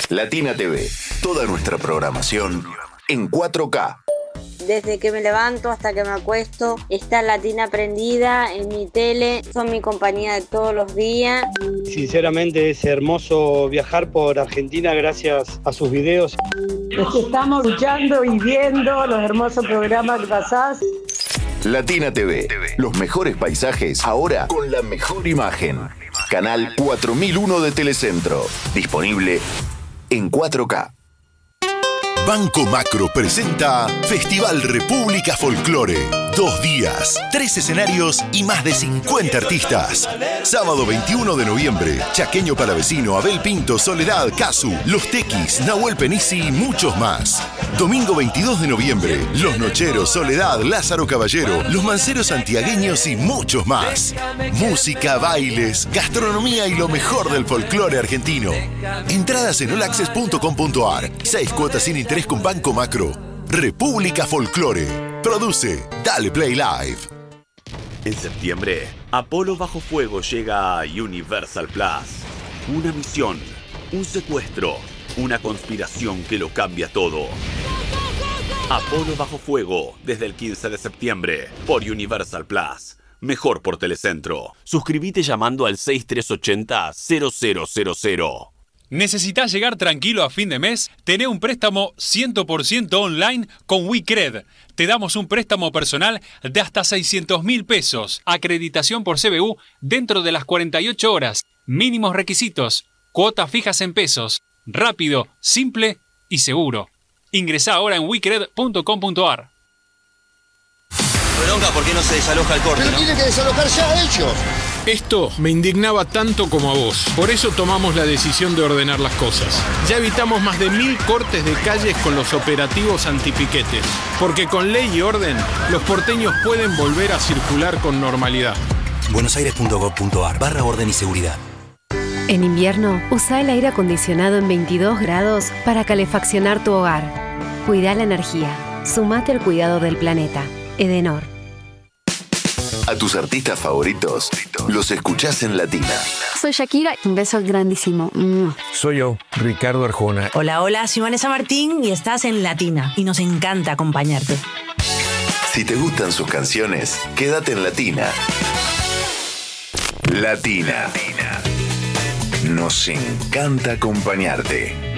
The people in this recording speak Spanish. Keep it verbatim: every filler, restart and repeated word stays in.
Latina T V, toda nuestra programación en cuatro K. Desde que me levanto hasta que me acuesto, está Latina prendida en mi tele, son mi compañía de todos los días. Sinceramente es hermoso viajar por Argentina gracias a sus videos. Es que estamos escuchando y viendo los hermosos programas que pasás. Latina T V, los mejores paisajes, ahora con la mejor imagen. Canal cuatro mil uno de Telecentro, disponible en cuatro K. Banco Macro presenta Festival República Folclore. Dos días, tres escenarios y más de cincuenta artistas. Sábado veintiuno de noviembre, Chaqueño Palavecino, Abel Pinto, Soledad, Casu, Los Tequis, Nahuel Penisi y muchos más. Domingo veintidós de noviembre, Los Nocheros, Soledad, Lázaro Caballero, Los Manceros Santiagueños y muchos más. Música, bailes, gastronomía y lo mejor del folclore argentino. Entradas en all access punto com punto a r. Seis cuotas sin interés con Banco Macro. República Folclore. Produce Dale Play Live. En septiembre, Apolo Bajo Fuego llega a Universal Plus. Una misión, un secuestro, una conspiración que lo cambia todo. Apolo Bajo Fuego, desde el quince de septiembre, por Universal Plus. Mejor por Telecentro. Suscríbete llamando al seis tres ocho cero cero cero cero cero. ¿Necesitas llegar tranquilo a fin de mes? Tené un préstamo cien por ciento online con WeCred. Te damos un préstamo personal de hasta seiscientos mil pesos. Acreditación por C B U dentro de las cuarenta y ocho horas. Mínimos requisitos. Cuotas fijas en pesos. Rápido, simple y seguro. Ingresá ahora en wecred punto com punto a r. Bronca, ¿por qué no se desaloja el corte? Pero ¿no? tiene que desalojar ya ellos. Esto me indignaba tanto como a vos. Por eso tomamos la decisión de ordenar las cosas. Ya evitamos más de mil cortes de calles con los operativos antipiquetes. Porque con ley y orden, los porteños pueden volver a circular con normalidad. buenosaires punto gov punto a r barra orden y seguridad. En invierno, usa el aire acondicionado en veintidós grados para calefaccionar tu hogar. Cuida la energía. Sumate al cuidado del planeta. Edenor. A tus artistas favoritos los escuchás en Latina. Soy Shakira, un beso grandísimo. Soy yo, Ricardo Arjona. Hola, hola, soy Vanessa Martín y estás en Latina y nos encanta acompañarte. Si te gustan sus canciones, quédate en Latina. Latina. Nos encanta acompañarte.